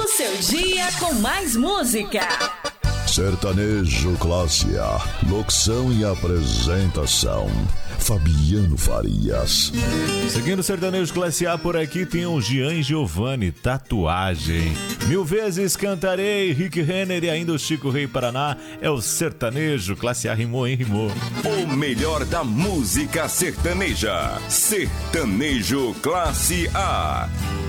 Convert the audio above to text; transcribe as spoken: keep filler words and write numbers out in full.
O seu dia com mais música. Sertanejo Classe A. Locução e apresentação: Fabiano Farias. Seguindo o Sertanejo Classe A por aqui tem o Gian Giovanni, Tatuagem. Mil vezes cantarei, Rick Renner e ainda o Chico Rei Paraná. É o Sertanejo Classe A, rimou, hein? Rimou. O melhor da música sertaneja. Sertanejo Classe A.